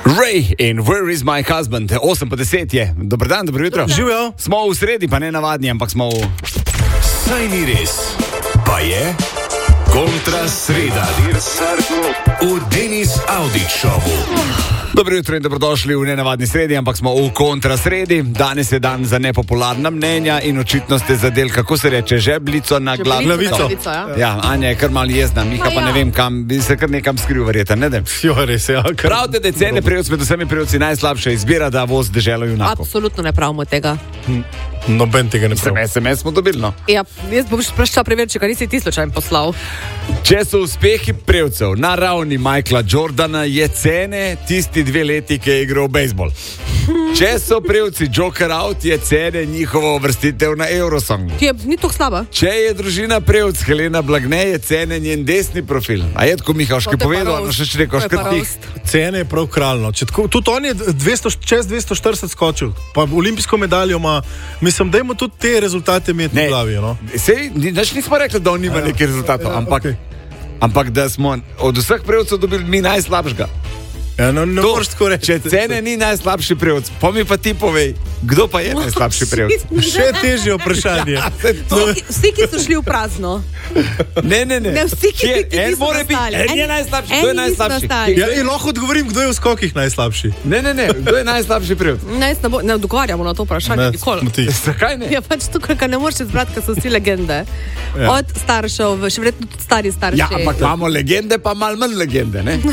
Ray in Where is my husband? 8:10 je. Dober dan, dobro jutro. Živijo. Smo v sredi, pa ne navadni, ampak smo v... Saj ni res, pa je kontra sreda. V Denis Audić šovu. Dobro jutro in dobrodošli v nenavadni sredi, ampak smo v kontra sredi. Danes je dan za nepopularna mnenja in očitno ste zadeli, kako se reče, žebljico na glavico. Ja, Anja je kar malo jezna, Miha pa ne vem kam, bi se kar nekam skril verjeta, ne vem. Jo, res je. Pravite, da je cene prejevc med vsemi prejevci najslabša izbira, da voz deželo junakov. Absolutno ne pravimo tega. Noben tega ne pravi. SMS smo dobili, no. Ja, jaz bom šla preveriti, če ga nisi ti slučajno poslal. Če so uspehi prejevcev na ravni Michaela Jordana, je cene tisti 2 leti, ki je igral bejzbol. Če so prejevci Joker out, je cene njihova uvrstitev na Eurosongu. Ki ni tako slaba. Če je družina prejevc Helena Blagne, je cene njen desni profil. A je tako Mihaški povedal, no še rekel, škrtih. Cene je prav kralno. Tudi on je čez 240 skočil, pa olimpijsko medaljo ima. Mislim, dajmo tudi te rezultate imeti v glavi, no? Sej, nismo rekli, da on nima nekih rezultatov, ampak da smo od vseh prejevcev dobili mi najslabšega. Ja, no, ne moreš tako reči. Če cene ni najslabši prejevc, pa mi pa ti povej, kdo pa je najslabši prejevc? Še težje vprašanje. Vsi, ki so šli v prazno. Ne. Vsi, ki niso nastali. En je najslabši, kdo je najslabši? Ja, in lahko odgovorim, kdo je v skokih najslabši. Ne, kdo je najslabši prejevc? Ne odgovarjamo na to vprašanje nikoli. Zakaj ne? Ja, pač tukaj, ker ne moreš izbrati, ker so vsi legende. Ja. Od staršev, še verjetno tudi stari starši. Ja, ampak imamo legende, pa malo manj legende, ne?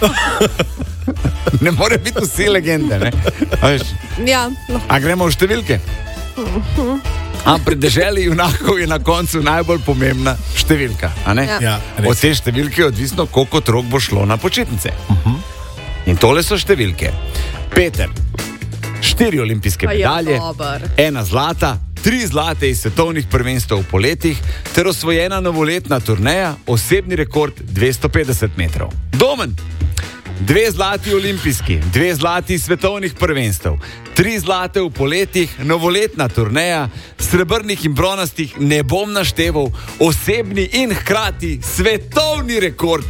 Ne more biti vsi legende, ne? Ja. A gremo v številke? A pri deželi junakov je na koncu najbolj pomembna številka, a ne? Ja, od te številke je odvisno, koliko otrok bo šlo na počitnice. In tole so številke. Peter, 4 olimpijske medalje, 1 zlata, 3 zlate iz svetovnih prvenstev v poletih ter osvojena novoletna turneja, osebni rekord 250 metrov. Domen, 2 zlati olimpijski, 2 zlati svetovnih prvenstev, 3 zlate v poletih, novoletna turneja, srebrnih in bronastih ne bom našteval, osebni in hkrati svetovni rekord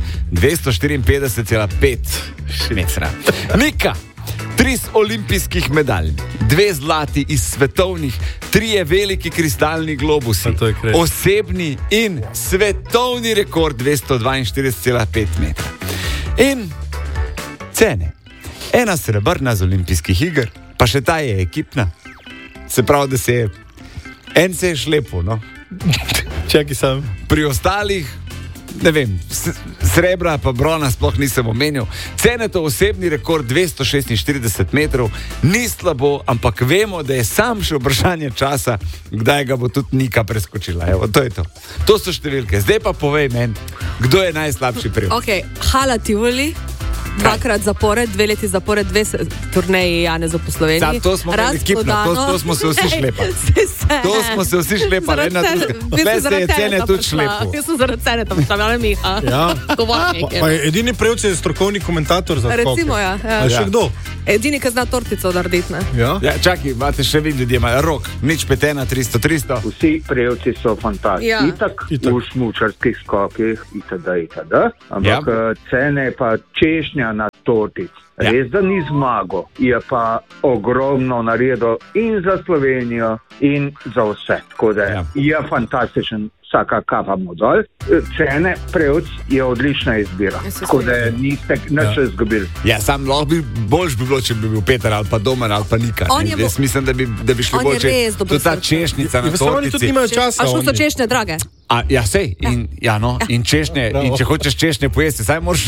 254,5 metra. Mika, 3 olimpijskih medalj, 2 zlati iz svetovnih, 3 veliki kristalni globusi, osebni in svetovni rekord 242,5 metra. In cene. 1 srebrna z olimpijskih iger, pa še ta je ekipna. Se pravi, da se je šlepo, no. Čakaj sam. Pri ostalih, ne vem, srebra pa brona sploh nisem omenil. Cene to osebni rekord 246 metrov, ni slabo, ampak vemo, da je sam še vprašanje časa, kdaj ga bo tudi Nika preskočila. Evo, to je to. To so številke. Zdaj pa povej meni, kdo je najslabši prejevc. Ok, Hala Tivoli. 2 zapored, 2 leti zapored, 2 turneji Janeza po Sloveniji. To smo imeli ekipno, to smo se vsi šlepali. To smo se vsi šlepali. Zdaj se je cene tudi šlepo. Jaz sem zaradi cene tam stavljala Miha. Ja. Pa edini prejevc je strokovni komentator za skoke. Recimo, ja. A še kdo? Edini, ki zna tortico narediti, ne? Ja. Čakaj, imate še vi ljudje, Rok, nič petena, 300. Vsi prejevci so fantastični. Ja. Itak v smučarskih skokih, itd. Ampak cene pa češnja na tortic. Res, da ni zmago, je pa ogromno naredil in za Slovenijo in za vse. Tako da je fantastičen, vsaka kapa mu dol. Cene prejevc je odlična izbira. Tako da niste nič izgubili. Ja, sam lahko bi boljš bi bilo, če bi bil Peter ali pa Domen ali pa Nika. Jaz mislim, da bi šli boljše. Tudi ta češnjica na tortici. Tudi nimajo časa. A što so češnje drage? Ja, sej, in češnje, in če hočeš češnje pojesti, saj moraš,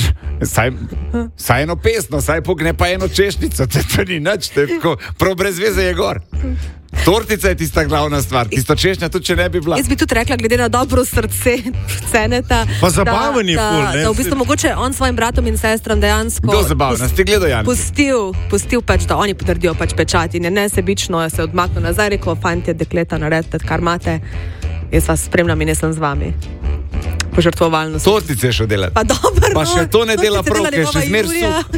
saj eno pesno, saj pogne pa eno češnjico, to ni nič, prav brez veze je gor. Tortica je tista glavna stvar, tisto češnja tudi, če ne bi bila. Jaz bi tudi rekla, glede na dobro srce Ceneta, pa zabaven je ful, ne? Da v bistvu mogoče on svojim bratom in sestram dejansko kdo zabavno, ste gledal, Jan? Pustil pač, da oni potrdijo pač pečat in je nesebično se odmaknil nazaj, rekel, fantje, dekleta, naredite, kar imate. Jaz vas spremljam in jaz sem z vami. požrtvovalnost. Tortice še delati. Pa dobro, pa še to ne dela prav, ker še zmer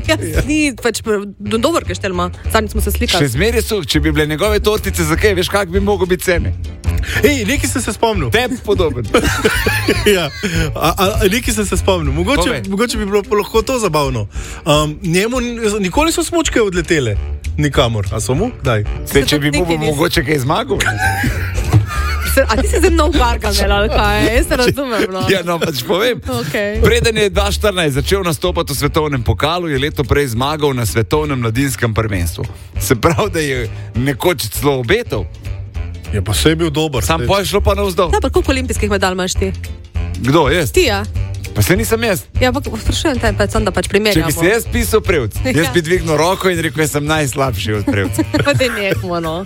dober, ker štelma. Zadnjič smo se slikali. Še zmer je suh, če bi bile njegove tortice, zakaj? Veš, kak bi mogel biti cene? Nekaj sem se spomnil. Tebi podoben. Ja, nekaj sem se spomnil. Mogoče bi bilo lahko to zabavno. Njemu nikoli so smučke odletele. Nikamor. A so mu? Daj. Če bi mu mogoče kaj zmagal. A ti si zelo nov gargamel, ali kaj? Jaz se razumem. No. Ja, no, pač povem. Okay. Preden je 2014 začel nastopati v svetovnem pokalu, je leto prej zmagal na svetovnem mladinskem prvenstvu. Se pravi, da je nekoč celo obetal. Je pa vse bil dober. Sam pa je šlo pa navzdol. Da, pa koliko olimpijskih medalj imaš ti? Kdo, jaz? Ti, ja. Pa se nisem jaz. Ja, pa sprašujem te, pa sem da pač primerjamo. Če bi se jaz pisal prevc, jaz bi dvignil roko in rekel, jaz sem najslabši od prevc. Pa te nehmo, no.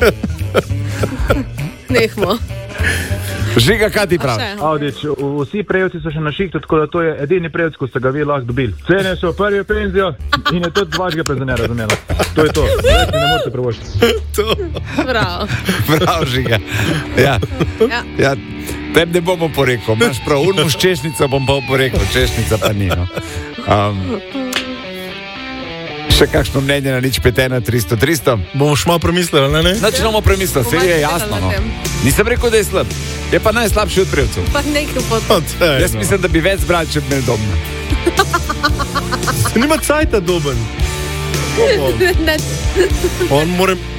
Nehmo. Žiga, kaj ti pravi? Avdić, vsi prejevci so še na šihtu, tako da to je edini prejevc, ko ste ga vi lahko dobili. Cene so prvi v penzijo in je tudi vašega penzionera razumela. To je to. Ne morete privoščiti. Bravo. Bravo, Žiga. Ja. Tebi ne bomo porekel. Imaš prav, unmu s češnico bom pa porekel. Češnica pa ni, no. Še kakšno mnenje na 051-300-300? Bomo še malo premislili, ne? Znači, bomo premislili, se je jasno, no. Nisem rekel, da je slab. Je pa najslabši od prevcev. Pa nekaj pot. Jaz mislim, da bi več zbrali, če bi imeli dobno. Nima cajta doben. On more